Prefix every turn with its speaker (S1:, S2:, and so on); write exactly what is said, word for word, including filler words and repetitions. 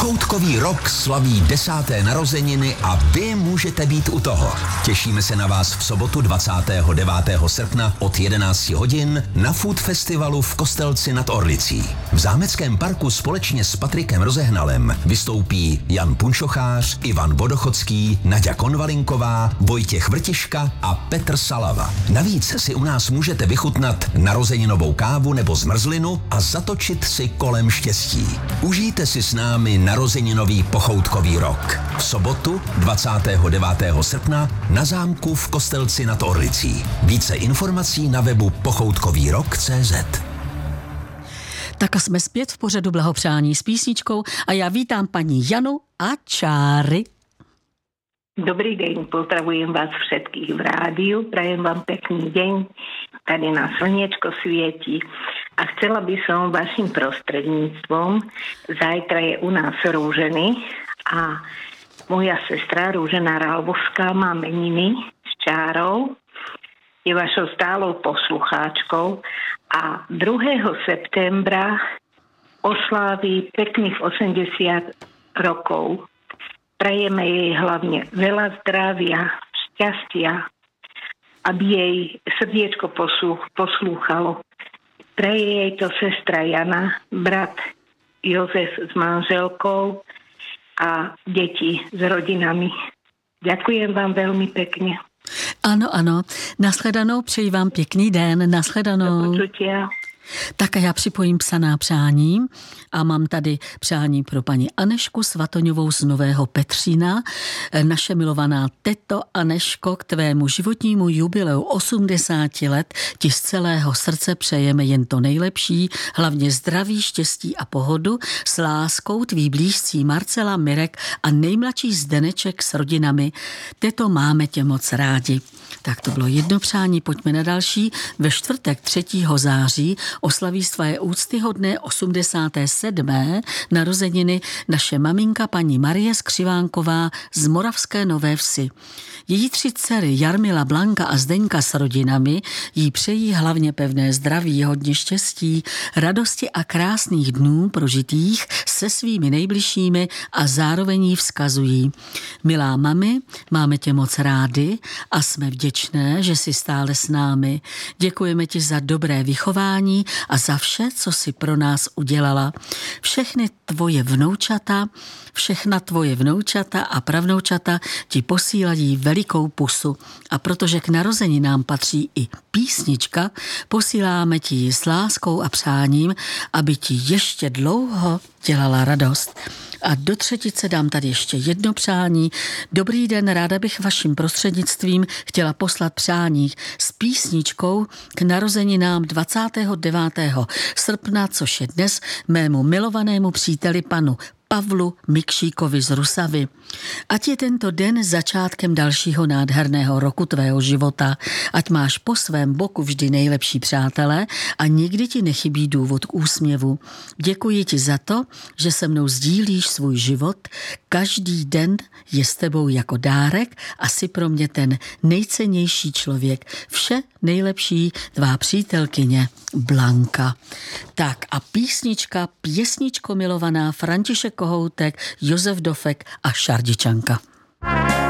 S1: Pochoutkový rok slaví desáté narozeniny a vy můžete být u toho. Těšíme se na vás v sobotu dvacátého devátého srpna od jedenácti hodin na Food Festivalu v Kostelci nad Orlicí. V Zámeckém parku společně s Patrikem Rozehnalem vystoupí Jan Punčochář, Ivan Vodochodský, Naďa Konvalinková, Vojtěch Vrtiška a Petr Salava. Navíc si u nás můžete vychutnat narozeninovou kávu nebo zmrzlinu a zatočit si kolem štěstí. Užijte si s námi narozeninový pochoutkový rok. V sobotu dvacátého devátého srpna na zámku v Kostelci nad Orlicí. Více informací na webu pochoutkovýrok tečka cé zet.
S2: Tak a jsme zpět v pořadu Blahopřání s písničkou a já vítám paní Janu a Čáry.
S3: Dobrý deň, pozdravujem vás všetkých v rádiu, prajem vám pekný deň, tady na slniečko svieti a chcela by som vašim prostredníctvom, zajtra je u nás Rúženy a moja sestra Rúžena Rálbovská má meniny s Čárou, je vašou stálou poslucháčkou a druhého septembra osláví pekných osemdesiat rokov. Prajeme jej hlavne veľa zdravia, šťastia, aby jej srdiečko poslúchalo. Praje jej to sestra Jana, brat Jozef s manželkou a deti s rodinami. Ďakujem vám veľmi pekne.
S2: Ano, ano. Nashledanou, přeji vám pěkný den. Nashledanou.
S3: Do počutia.
S2: Tak a já připojím psaná přání a mám tady přání pro paní Anešku Svatoňovou z Nového Petřína. Naše milovaná teto Aneško, k tvému životnímu jubileu osmdesáti let ti z celého srdce přejeme jen to nejlepší, hlavně zdraví, štěstí a pohodu, s láskou tví blízcí Marcela, Mirek a nejmladší Zdeneček s rodinami. Teto, máme tě moc rádi. Tak to bylo jedno přání, pojďme na další. Ve čtvrtek třetího září oslaví své úctyhodné osmdesáté sedmé narozeniny naše maminka paní Marie Skřivánková z Moravské Nové Vsi. Její tři dcery Jarmila, Blanka a Zdeňka s rodinami jí přejí hlavně pevné zdraví, hodně štěstí, radosti a krásných dnů prožitých se svými nejbližšími a zároveň jí vzkazují: milá mami, máme tě moc rádi a jsme vděčné, že jsi stále s námi. Děkujeme ti za dobré vychování a za vše, co jsi pro nás udělala. Všechny tvoje vnoučata, všechna tvoje vnoučata a pravnoučata ti posílají velikou pusu. A protože k narozeninám patří i písnička, posíláme ti ji s láskou a přáním, aby ti ještě dlouho dělala radost. A do třetice dám tady ještě jedno přání. Dobrý den, ráda bych vaším prostřednictvím chtěla poslat přání s písničkou k narozeninám dvacátého devátého srpna, což je dnes, mému milovanému příteli panu Pavlu Mikšíkovi z Rusavy. Ať je tento den začátkem dalšího nádherného roku tvého života, ať máš po svém boku vždy nejlepší přátelé a nikdy ti nechybí důvod k úsměvu. Děkuji ti za to, že se mnou sdílíš svůj život, každý den je s tebou jako dárek a jsi pro mě ten nejcennější člověk. Vše nejlepší, tvá přítelkyně Blanka. Tak a písnička, pěsničko milovaná, František Kohoutek, Josef Dofek a Šardičanka.